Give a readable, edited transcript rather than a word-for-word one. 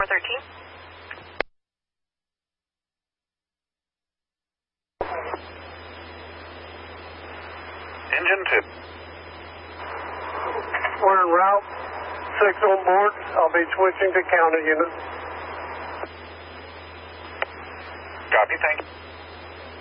413. Engine 2. We're en route. 6 on board. I'll be switching to counter unit. Copy, thank you.